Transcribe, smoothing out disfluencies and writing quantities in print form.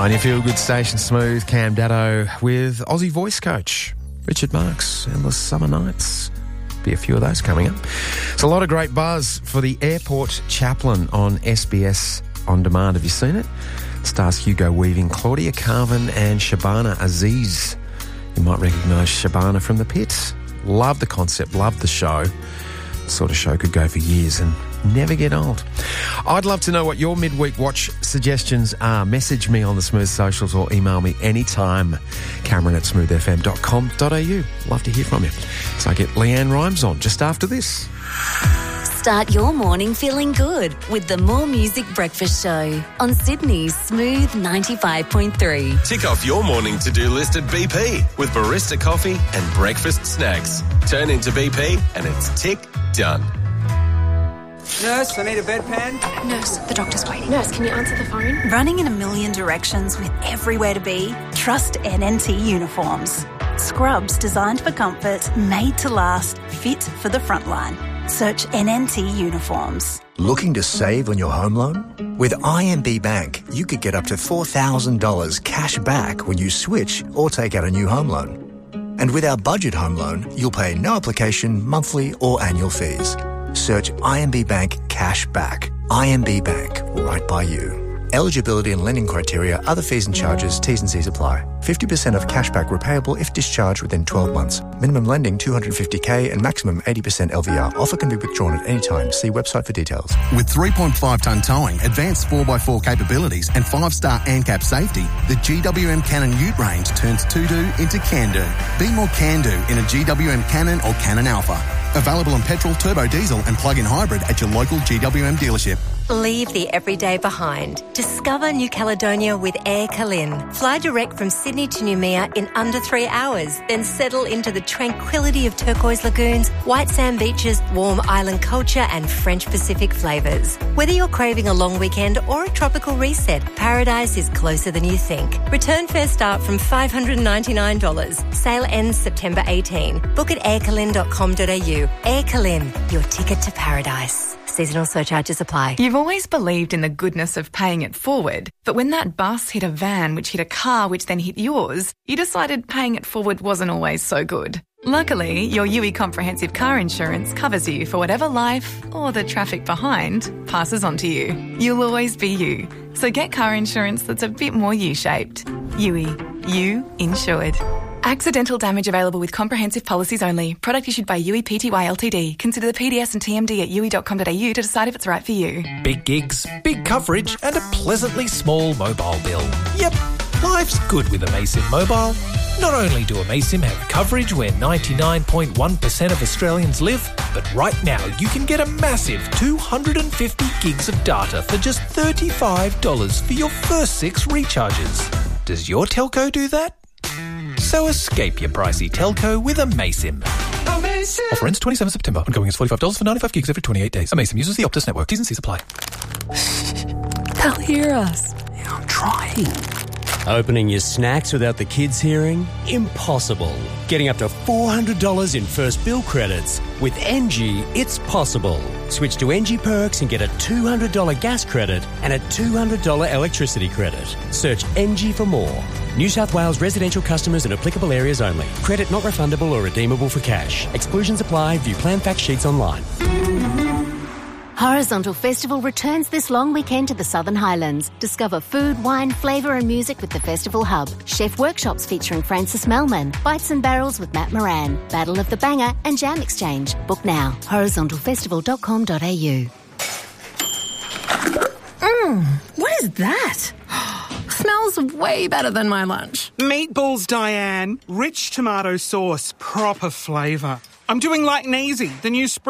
On your feel-good station, Smooth, Cam Daddo with Aussie voice coach Richard Marks. Endless Summer Nights. Be a few of those coming up. It's a lot of great buzz for the Airport Chaplain on SBS On Demand. Have you seen it? It stars Hugo Weaving, Claudia Carvin and Shabana Aziz. You might recognise Shabana from The Pit. Love the concept, love the show. Sort of show could go for years and never get old. I'd love to know what your midweek watch suggestions are. Message me on the Smooth socials or email me anytime. Cameron@smoothfm.com.au. Love to hear from you. So I get Leanne Rimes on just after this. Start your morning feeling good with the More Music Breakfast Show on Sydney's Smooth 95.3. Tick off your morning to-do list at BP with barista coffee and breakfast snacks. Turn into BP and it's tick done. Nurse, I need a bedpan. Nurse, the doctor's waiting. Nurse, can you answer the phone? Running in a million directions with everywhere to be? Trust NNT Uniforms. Scrubs designed for comfort, made to last, fit for the front line. Search NNT Uniforms. Looking to save on your home loan? With IMB Bank, you could get up to $4,000 cash back when you switch or take out a new home loan. And with our budget home loan, you'll pay no application, monthly or annual fees. Search IMB Bank Cash Back. IMB Bank, right by you. Eligibility and lending criteria, other fees and charges, T's and C's apply. 50% of cashback repayable if discharged within 12 months. Minimum lending $250K and maximum 80% LVR. Offer can be withdrawn at any time. See website for details. With 3.5-tonne towing, advanced 4x4 capabilities and 5-star ANCAP safety, the GWM Cannon Ute range turns to-do into can-do. Be more can-do in a GWM Cannon or Cannon Alpha. Available in petrol, turbo diesel and plug-in hybrid at your local GWM dealership. Leave the everyday behind. Discover New Caledonia with Air Calin. Fly direct from Sydney to Noumea in under 3 hours, then settle into the tranquility of turquoise lagoons, white sand beaches, warm island culture and French Pacific flavours. Whether you're craving a long weekend or a tropical reset, paradise is closer than you think. Return fare start from $599. Sale ends September 18. Book at aircalin.com.au. Air Calin, your ticket to paradise. Seasonal surcharges apply. You've always believed in the goodness of paying it forward, but when that bus hit a van which hit a car which then hit yours, you decided paying it forward wasn't always so good. Luckily, your UE Comprehensive Car Insurance covers you for whatever life, or the traffic behind, passes on to you. You'll always be you. So get car insurance that's a bit more U-shaped. UE. You insured. Accidental damage available with comprehensive policies only. Product issued by UE Pty Ltd. Consider the PDS and TMD at UE.com.au to decide if it's right for you. Big gigs, big coverage and a pleasantly small mobile bill. Yep, life's good with Amaysim Mobile. Not only do Amaysim have coverage where 99.1% of Australians live, but right now you can get a massive 250 gigs of data for just $35 for your first 6 recharges. Does your telco do that? So escape your pricey telco with Amaysim. Offer ends 27 September. Ongoing is $45 for 95 gigs every 28 days. Amaysim uses the Optus network. T's and C's apply. They'll hear us. Yeah, I'm trying. Opening your snacks without the kids hearing? Impossible. Getting up to $400 in first bill credits. With NG, it's possible. Switch to NG Perks and get a $200 gas credit and a $200 electricity credit. Search NG for more. New South Wales residential customers in applicable areas only. Credit not refundable or redeemable for cash. Exclusions apply. View plan fact sheets online. Horizontal Festival returns this long weekend to the Southern Highlands. Discover food, wine, flavour and music with the Festival Hub. Chef workshops featuring Francis Melman. Bites and Barrels with Matt Moran. Battle of the Banger and Jam Exchange. Book now. horizontalfestival.com.au. What is that? Smells way better than my lunch. Meatballs, Diane. Rich tomato sauce, proper flavour. I'm doing like Neasy, the new spring